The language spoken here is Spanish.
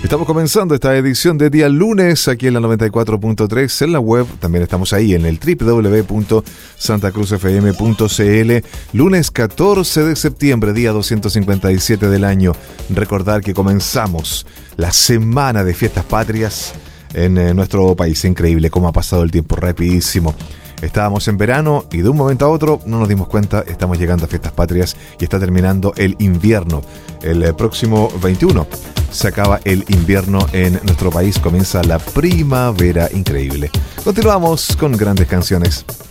Estamos comenzando esta edición de día lunes aquí en la 94.3 en la web. También estamos ahí en el www.santacruzfm.cl. Lunes 14 de septiembre, día 257 del año. Recordar que comenzamos la semana de fiestas patrias en nuestro país. Increíble cómo ha pasado el tiempo, rapidísimo. Estábamos en verano y de un momento a otro no nos dimos cuenta, estamos llegando a fiestas patrias y está terminando el invierno. El próximo 21 se acaba el invierno en nuestro país, comienza la primavera. Increíble. Continuamos con grandes canciones.